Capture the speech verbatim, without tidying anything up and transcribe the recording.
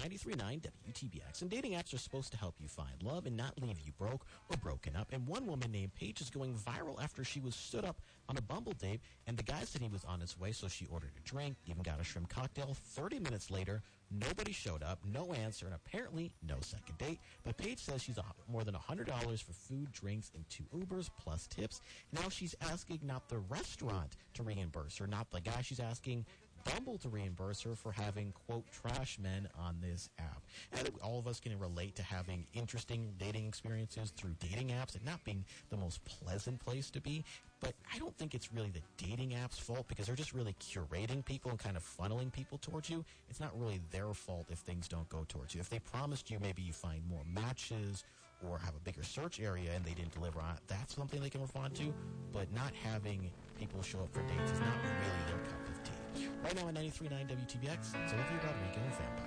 ninety-three point nine W T B X. And dating apps are supposed to help you find love and not leave you broke or broken up. And one woman named Paige is going viral after she was stood up on a Bumble date, and the guy said he was on his way, so she ordered a drink, even got a shrimp cocktail. thirty minutes later, nobody showed up, no answer, and apparently no second date. But Paige says she's offered more than one hundred dollars for food, drinks, and two Ubers plus tips. Now she's asking not the restaurant to reimburse her, not the guy. She's asking Bumble to reimburse her for having, quote, trash men on this app. And I think all of us can relate to having interesting dating experiences through dating apps and not being the most pleasant place to be. But I don't think it's really the dating app's fault, because they're just really curating people and kind of funneling people towards you. It's not really their fault if things don't go towards you. If they promised you maybe you find more matches or have a bigger search area and they didn't deliver on it, that's something they can respond to. But not having people show up for dates is not really their cup of tea. Right now on ninety-three point nine W T B X, it's Olivia Rodrigo and Vampire.